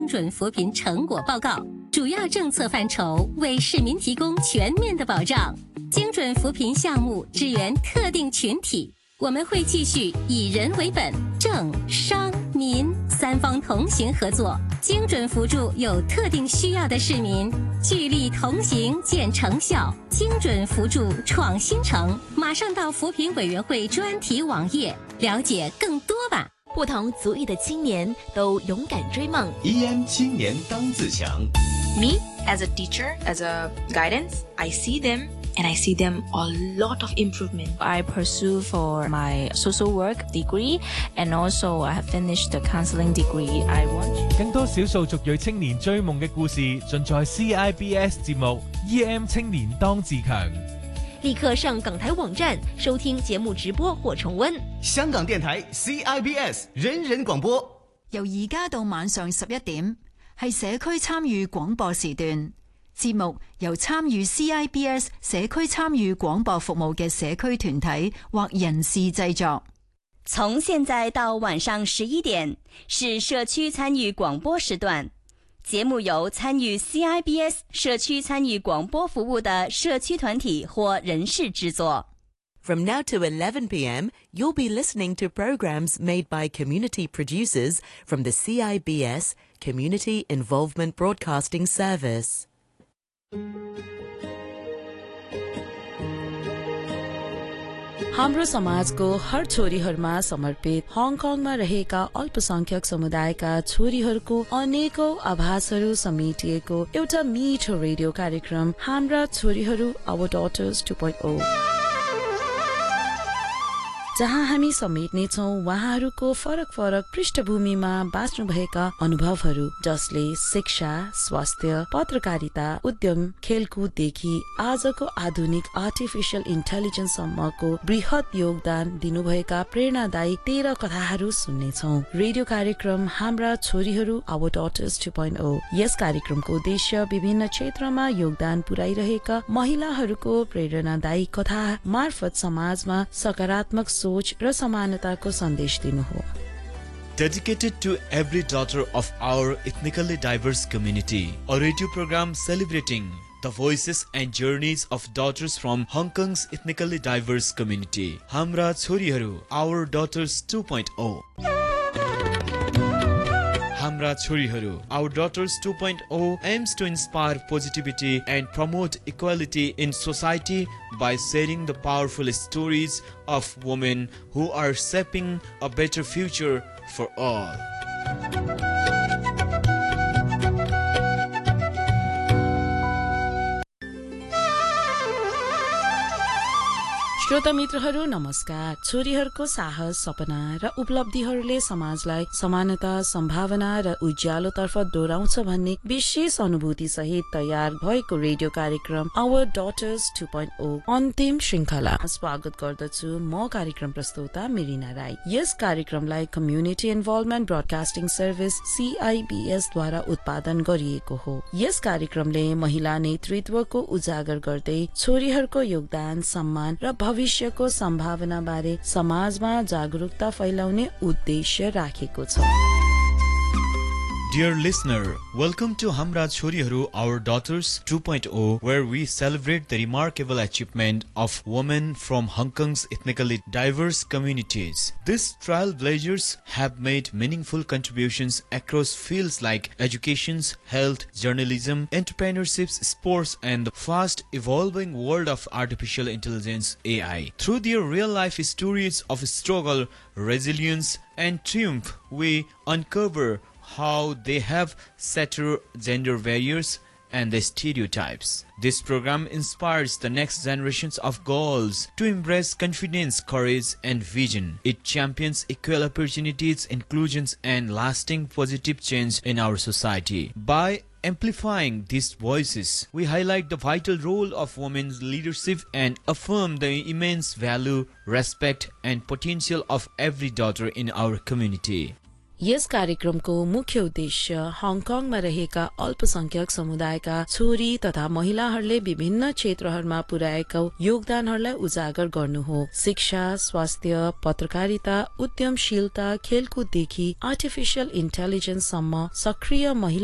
精准扶贫成果报告，主要政策范畴为市民提供全面的保障。精准扶贫项目支援特定群体，我们会继续以人为本，政商民三方同行合作，精准扶助有特定需要的市民，聚力同行见成效。精准扶助创新城，马上到扶贫委员会专题网页了解更多吧。 不同族裔的青年都勇敢追梦。 EM 青年当自强。 Me, as a teacher, as a guidance, I see them and I see them a lot of improvement. I pursue for my social work degree and also I have finished the counseling degree. I want 更多少數族裔青年追夢嘅故事，盡在 CIBS 節目 EM 青年當自強。 立刻上港台網站收聽節目直播或重溫。 香港電台 CIBS 人人廣播， 由而家到晚上11點，係社區參與廣播時段。節目由參與 CIBS 社區參與廣播服務嘅社區團體或人士製作。 從現在到晚上11點是社區參與廣播時段。節目由參與 CIBS 社區參與廣播服務的社區團體或人士製作。 From now to 11 p.m., you'll be listening to programs made by community producers from the CIBS Community Involvement Broadcasting Service. हाम्रो समाजको हर छोरीहरूमा समर्पित हङकङमा रहेका अल्पसंख्यक समुदायका छोरीहरूको अनेकौं आभासहरू समेटिएको एउटा मिठो रेडियो कार्यक्रम हाम्रा छोरीहरू आवर डटर्स 2.0 जहाँ हामी समेट्नेछौं उहाँहरूको फरक फरक पृष्ठभूमिमा बाँच्नुभएका अनुभवहरू, जसले शिक्षा, स्वास्थ्य, पत्रकारिता, उद्यम, खेलकुददेखि आजको आधुनिक आर्टिफिशियल इन्टेलिजेन्स सम्मको बृहत योगदान दिनुभएका प्रेरणादायी 13 कथाहरू सुन्नेछौं। रेडियो कार्यक्रम हाम्रा छोरीहरू आवर डटर्स 2.0। यस कार्यक्रमको उद्देश्य विभिन्न क्षेत्रमा योगदान पुर्याइरहेका महिलाहरूको प्रेरणादायी कथा मार्फत समाजमा सकारात्मक सोच र समानताको सन्देश दिनु हो। Dedicated to every daughter of our ethnically diverse community, a radio program celebrating the voices and journeys of daughters from Hong Kong's ethnically diverse community. Hamra Choriharu, our daughters 2.0. Hamra Choriharu, our daughters 2.0 aims to inspire positivity and promote equality in society by sharing the powerful stories of women who are shaping a better future for all. श्रोता मित्रहरू नमस्कार। छोरीहरूको साहस, सपना र उपलब्धिहरूले समाजलाई समानता, सम्भावना र उज्यालोतर्फ डोराउँछ भन्ने विशेष अनुभूति सहित तयार भएको रेडियो कार्यक्रम आवर डटर्स 2.0 अन्तिम श्रृंखला स्वागत गर्दछु। म कार्यक्रम प्रस्तोता मेरिना राई। यस कार्यक्रमलाई community involvement broadcasting service CIBS द्वारा उत्पादन गरिएको हो। यस कार्यक्रमले महिला नेतृत्वको उजागर गर्दै छोरीहरूको योगदान, सम्मान र भविष्यको सम्भावना बारे समाजमा जागरूकता फैलाउने उद्देश्य राखेको छ। Dear listener, welcome to Hamra Choriharu, our daughters 2.0, where we celebrate the remarkable achievement of women from Hong Kong's ethnically diverse communities. These trailblazers have made meaningful contributions across fields like education, health, journalism, entrepreneurship, sports, and the fast-evolving world of artificial intelligence (AI). Through their real-life stories of struggle, resilience, and triumph, we uncover how they have shattered gender barriers and the stereotypes. This program inspires the next generations of girls to embrace confidence, courage, and vision. It champions equal opportunities, inclusions, and lasting positive change in our society. By amplifying these voices, we highlight the vital role of women's leadership and affirm the immense value, respect, and potential of every daughter in our community. यस कार्यक्रमको मुख्य उद्देश्य हङकङमा रहेका अल्पसंख्यक समुदायका छोरी तथा महिलाहरूले विभिन्न क्षेत्रहरूमा पुर्याएका योगदानहरूलाई उजागर गर्नु हो। शिक्षा, स्वास्थ्य, पत्रकारिता, उद्यमशीलता, खेलकुददेखि आर्टिफिशियल इन्टेलिजेन्स सम्म सक्रिय महिला